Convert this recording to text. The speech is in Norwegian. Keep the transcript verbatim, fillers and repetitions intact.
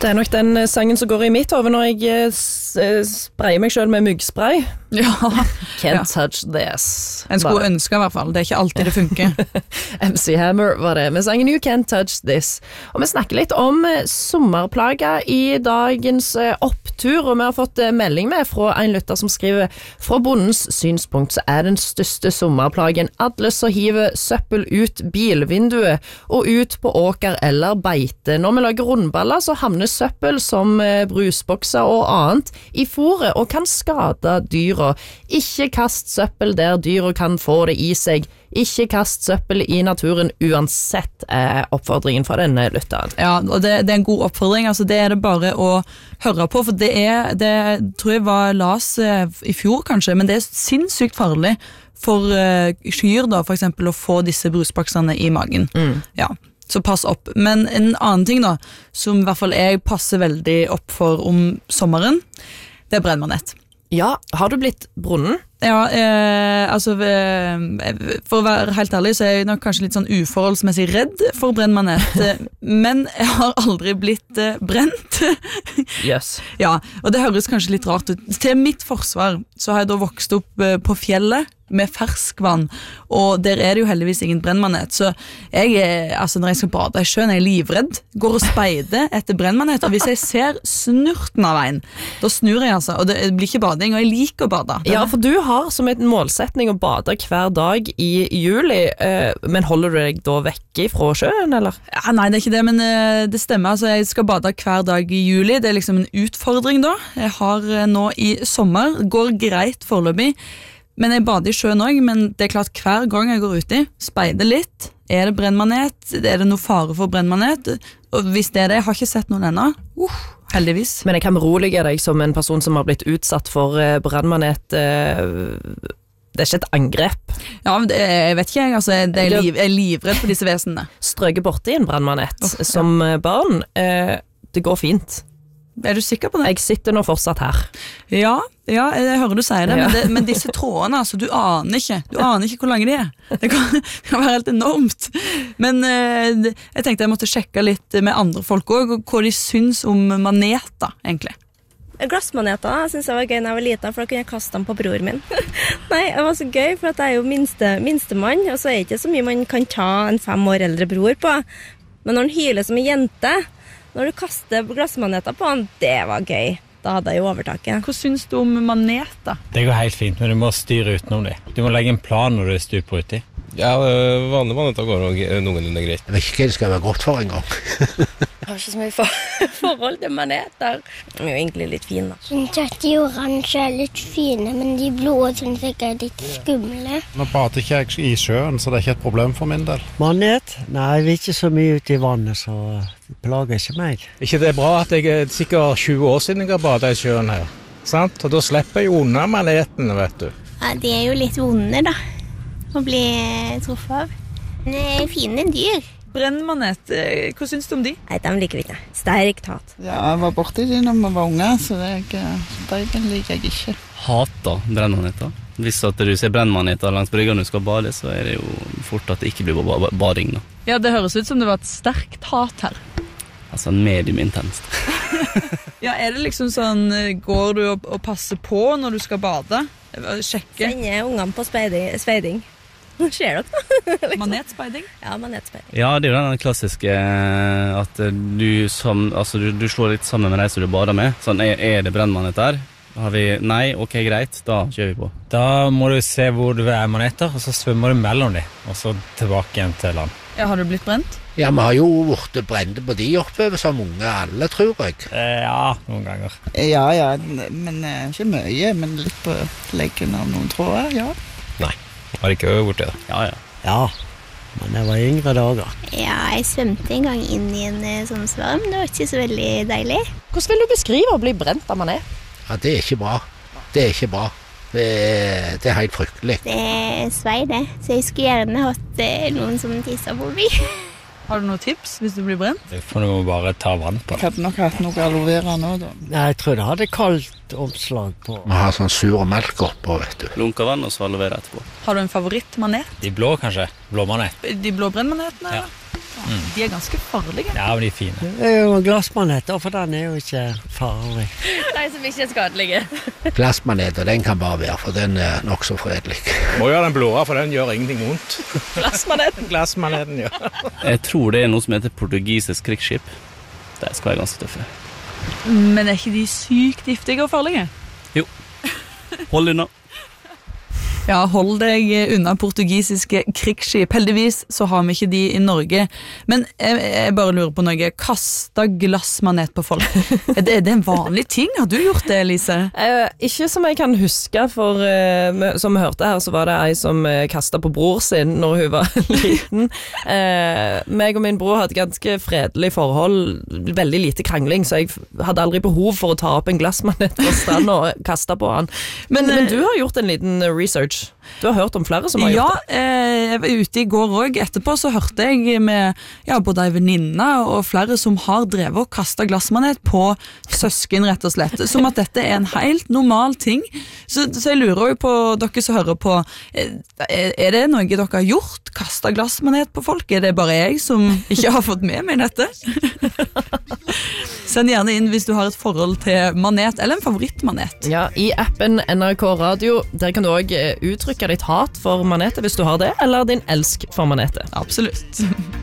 Det er nok den sangen som går i mitt hode når jeg sprayer meg selv med myggspray. Ja. Can't ja. touch this. En skulle bare ønske i hvert fall, det er ikke alltid det funker. M C Hammer var det, med sangen You Can't Touch This. Og vi snakker litt om sommerplager i dagens opptur, og vi har fått melding med fra en lytter som skriver: fra bondens synspunkt så er den største sommerplagen alle som hiver søppel ut bilvinduet og ut på åker eller beite. Når vi lager rundballer så havner søppel som brusbokser og annet i fôret og kan skade dyra. Ikke kast søppel der dyra kan få det i seg. Ikke kast søppel i naturen uansett, er oppfordringen fra denne lytteren. Ja, og det, det er en god oppfordring, altså det er det bare å høre på, for det er, det tror jeg var las i fjor kanskje, men det er sinnssykt farlig for uh, kyr da, for eksempel å få disse brusboksene i magen. Mm. Ja, så pass opp. Men en annen ting da, som i hvert fall jeg passer veldig opp for om sommeren, det er brennmanett. Ja, har du blitt brunnen? Ja, eh, altså eh, for å være helt ærlig så er jeg nok kanskje litt sånn uforholdsmessig redd for brennmanet, men jeg har aldri blitt eh, brent. Yes. Ja, og det høres kanskje litt rart ut. Til mitt forsvar så har jeg da vokst opp eh, på fjellet med ferskvann, og der er det jo heldigvis ingen brennmanet, så jeg er, altså når jeg skal bade i sjøen, er jeg livredd, går og speider etter brennmanet, og hvis jeg ser snurten av veien, da snur jeg altså, og det blir ikke bading, og jeg liker å bade. Ja, for du har som en målsetning å bade hver dag i juli, eh, men holder du deg da vekke fra sjøen, eller? Ja, nei, det er ikke det, men eh, det stemmer, altså jeg skal bade hver dag i juli, det er liksom en utfordring da, jeg har eh, nå i sommer, går greit foreløpig, men jeg bader i sjøen også, men det er klart hver gang jeg går uti, speider litt, er det brennmanet, er det noe fare for brennmanet, og hvis det er det, jeg har ikke sett noen ennå, uh, heldigvis. Men jeg kan berolige deg som en person som har blitt utsatt for uh, brennmanet, uh, det er ikke et angrep. Ja, det, jeg vet ikke, altså, det er liv, jeg er livredd for disse vesenene. Strøket borti en brennmanet oh, ja. som barn, uh, det går fint. Er du sikker på det? Jeg sitter nå fortsatt her. Ja, ja jeg hører du sier det, ja. men, det men disse trådene, altså, du aner ikke. Du aner ikke hvor lange de er. Det kan, det kan være helt enormt. Men eh, jeg tenkte jeg måtte sjekke litt med andre folk også, hva de syns om maneter, egentlig. Glassmaneter synes jeg var gøy når jeg var liten, for da kunne jeg kaste dem på bror min. Nei, det var så gøy, for at jeg er jo minste, minstemann, og så er det ikke så mye man kan ta en fem år eldre bror på. Men når han hyler som en jente, når du kaster glassmaneter på han, det var gøy. Da hadde jeg jo overtaket. Hva syns du om maneter? Det går helt fint, men du må styre utenom det. Du må legge en plan når du stuper uti. Ja, vanlige maneter går noenlunde greit. Jeg vet ikke hva det skal være godt for en gang. Jeg har ikke så mye for forhold til maneter. De er jo egentlig litt fine, da. Jeg synes at de oransje er litt fine, men de blå synes jeg er litt skumle. Nå bader ikke jeg i sjøen, så det er ikke et problem for min del. Manet? Nei, jeg vil ikke så mye ut i vannet, så det plager ikke meg. Ikke det er bra at jeg er sikkert tjue år siden jeg har badet i sjøen her, sant? Og da slipper jeg unna manetene, vet du. Ja, de er jo litt vonde, da, å bli truffet av. Det er fine dyr. Brennmanet, hva syns du om de? Nei, de liker vi ikke. Sterkt hat. Ja, jeg var borte i de når vi var unge, så det, det liker jeg ikke. Hater brennmaneter. Hvis at du ser brennmaneter langs brygga når du skal bade, så er det jo fort at det ikke blir bading da. Ja, det høres ut som det var et sterkt hat her. Altså en medium intenst. Ja, er det liksom sånn, går du og, og passer på når du skal bade? Sjekke? Sender ungene på speiding. speiding. Hva skjer dere da? Liksom. Manetspeiding? Ja, manetspeiding. Ja, det er jo den klassiske at du, som, altså, du, du slår litt sammen med deg som du bader med. Sånn, er, er det brennmanet der? Har vi, nei, ok, greit, da kjører vi på. Da må du se hvor du er maneter, og så svømmer du mellom dem, og så tilbake igjen til land. Ja, har du blitt brent? Ja, vi har jo vært brente på de oppe som unge alle, tror jeg. Eh, ja, noen ganger. Ja, ja, men eh, ikke mye, men litt på leggen av noen tråder, ja. Nei, har ikke øvet bort det. Ja, ja. Ja, men det var yngre dager. Ja, jeg svømte en gang inn i en sånn svarm. Det var ikke så veldig deilig. Hvordan vil du beskrive å bli brent av manet? Ja, det er ikke bra. Det er ikke bra. Det er, det er helt fryktelig. Det svei det, så jeg skulle gjerne hatt noen som tisser på meg. Har du noen tips hvis du blir brent? Det får du bare ta vann på. Jeg hadde nok hatt noe aloe vera nå da. Nei, jeg tror det hadde kaldt omslag på. Vi har sånn sur melk oppå, vet du. Lunka vann og så aloe vera etterpå. Har du en favorittmanet? De blå kanskje? Blåmanet. De blå brennmanetene? Ja. Mm. De er ganske farlige. Ja, men de er fine. Det er jo glassmaneter, for den er jo ikke farlig. De som ikke er skadelige. Glassmaneter, den kan bare være, for den er nok så fredelig. Må gjøre den blåa, for den gjør ingenting vondt. Glassmaneten. Glassmaneten, ja. Jeg tror det er noe som heter portugisisk krigsskip. Det skal være ganske tøffe. Men er ikke de sykt giftige og farlige? Jo. Hold unna. Ja, hold deg unna portugisiske krigsskip. Heldigvis så har vi ikke de i Norge. Men jeg, jeg bare lurer på noe. Kasta glassmanet på folk. Er det, er det en vanlig ting? Har du gjort det, Lise? Eh, ikke som jeg kan huske, for eh, som vi hørte her, så var det ei som eh, kastet på bror sin når hun var liten. Eh, meg og min bror hadde ganske fredelig forhold, veldig lite krangling, så jeg hadde aldri behov for å ta opp en glassmanet fra stand og kaste på han. Men, men du har gjort en liten research. Du har hørt om flere som har ja, gjort det? Ja, jeg var ute i går også. Etterpå så hørte jeg med ja, både en venninne og flere som har drevet og kastet glassmanet på søsken, rett og slett. Som at dette er en helt normal ting. Så, så jeg lurer jo på dere som hører på, er, er det noe dere har gjort? Kastet glassmanet på folk? Er det bare jeg som ikke har fått med meg dette? Send gjerne inn hvis du har et forhold til manet, eller en favorittmanet. Ja, i appen N R K Radio, der kan du også uttrykke ditt hat for manetet hvis du har det, eller din elsk for manetet. Absolutt.